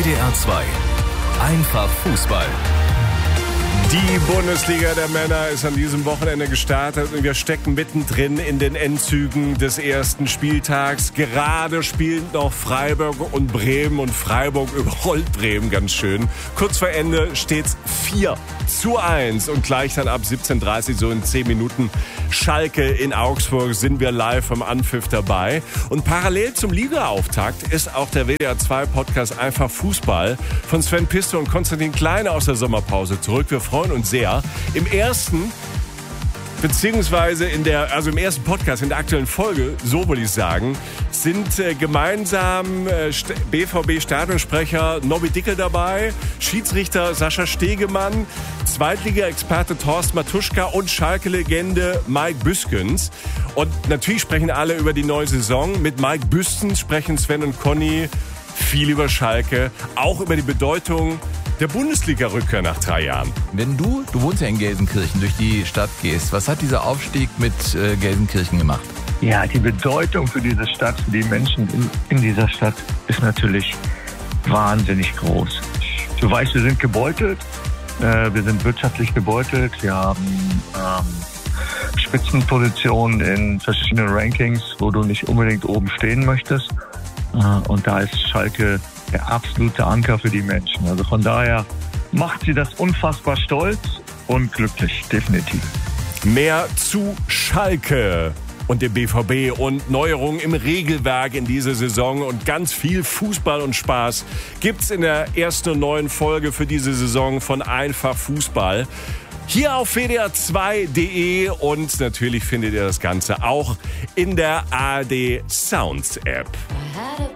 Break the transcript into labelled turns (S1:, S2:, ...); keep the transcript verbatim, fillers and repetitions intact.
S1: W D R zwei. Einfach Fußball.
S2: Die Bundesliga der Männer ist an diesem Wochenende gestartet und wir stecken mittendrin in den Endzügen des ersten Spieltags. Gerade spielen noch Freiburg und Bremen und Freiburg überrollt Bremen ganz schön. Kurz vor Ende steht's vier zu eins und gleich dann ab siebzehn Uhr dreißig, so in zehn Minuten, Schalke in Augsburg, sind wir live vom Anpfiff dabei. Und parallel zum Ligaauftakt ist auch der W D R zwei Podcast Einfach Fußball von Sven Pisto und Konstantin Klein aus der Sommerpause zurück. Wir freuen uns sehr. Im ersten, beziehungsweise in der, also im ersten Podcast, in der aktuellen Folge, so würde ich sagen, sind äh, gemeinsam äh, B V B-Stadionsprecher Nobby Dickel dabei, Schiedsrichter Sascha Stegemann, Zweitliga-Experte Thorsten Matuschka und Schalke-Legende Mike Büskens. Und natürlich sprechen alle über die neue Saison. Mit Mike Büskens sprechen Sven und Conny viel über Schalke, auch über die Bedeutung der Bundesliga-Rückkehr nach drei Jahren.
S3: Wenn du, du wohnst ja in Gelsenkirchen, durch die Stadt gehst, was hat dieser Aufstieg mit äh, Gelsenkirchen gemacht?
S4: Ja, die Bedeutung für diese Stadt, für die Menschen in, in dieser Stadt ist natürlich wahnsinnig groß. Du weißt, wir sind gebeutelt, äh, wir sind wirtschaftlich gebeutelt, wir haben ähm, Spitzenpositionen in verschiedenen Rankings, wo du nicht unbedingt oben stehen möchtest. Äh, und da ist Schalke der absolute Anker für die Menschen. Also von daher macht sie das unfassbar stolz und glücklich, definitiv.
S2: Mehr zu Schalke und dem B V B und Neuerungen im Regelwerk in dieser Saison und ganz viel Fußball und Spaß gibt's in der ersten und neuen Folge für diese Saison von Einfach Fußball. Hier auf W D R zwei punkt de und natürlich findet ihr das Ganze auch in der A R D Sounds App.